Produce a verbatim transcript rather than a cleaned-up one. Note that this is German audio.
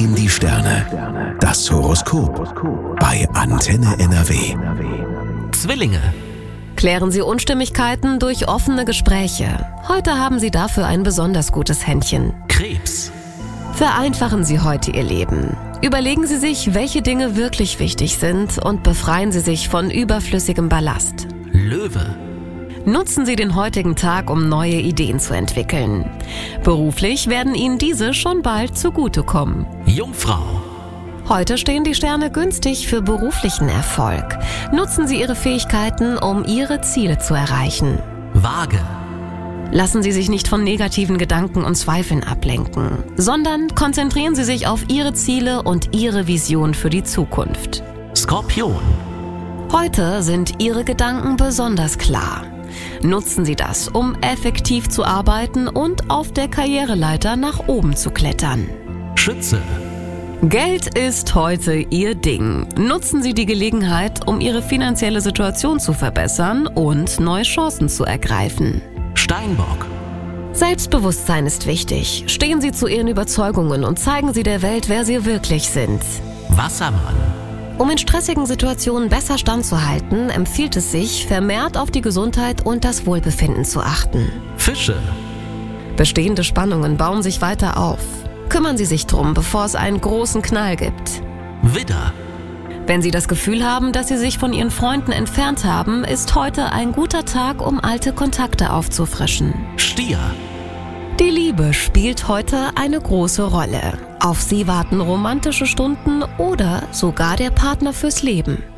sehen die Sterne. Das Horoskop bei Antenne N R W. Zwillinge. Klären Sie Unstimmigkeiten durch offene Gespräche. Heute haben Sie dafür ein besonders gutes Händchen. Krebs. Vereinfachen Sie heute Ihr Leben. Überlegen Sie sich, welche Dinge wirklich wichtig sind und befreien Sie sich von überflüssigem Ballast. Löwe. Nutzen Sie den heutigen Tag, um neue Ideen zu entwickeln. Beruflich werden Ihnen diese schon bald zugutekommen. Jungfrau. Heute stehen die Sterne günstig für beruflichen Erfolg. Nutzen Sie Ihre Fähigkeiten, um Ihre Ziele zu erreichen. Waage. Lassen Sie sich nicht von negativen Gedanken und Zweifeln ablenken, sondern konzentrieren Sie sich auf Ihre Ziele und Ihre Vision für die Zukunft. Skorpion. Heute sind Ihre Gedanken besonders klar. Nutzen Sie das, um effektiv zu arbeiten und auf der Karriereleiter nach oben zu klettern. Schütze. Geld ist heute Ihr Ding. Nutzen Sie die Gelegenheit, um Ihre finanzielle Situation zu verbessern und neue Chancen zu ergreifen. Steinbock. Selbstbewusstsein ist wichtig. Stehen Sie zu Ihren Überzeugungen und zeigen Sie der Welt, wer Sie wirklich sind. Wassermann. Um in stressigen Situationen besser standzuhalten, empfiehlt es sich, vermehrt auf die Gesundheit und das Wohlbefinden zu achten. Fische. Bestehende Spannungen bauen sich weiter auf. Kümmern Sie sich drum, bevor es einen großen Knall gibt. Widder. Wenn Sie das Gefühl haben, dass Sie sich von Ihren Freunden entfernt haben, ist heute ein guter Tag, um alte Kontakte aufzufrischen. Stier. Die Liebe spielt heute eine große Rolle. Auf Sie warten romantische Stunden oder sogar der Partner fürs Leben.